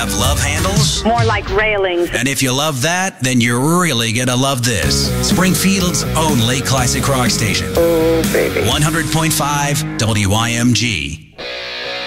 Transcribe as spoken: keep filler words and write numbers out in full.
have love handles? More like railings. And if you love that, then you're really gonna love this. Springfield's only classic rock station. Oh, baby. one hundred point five W I M G.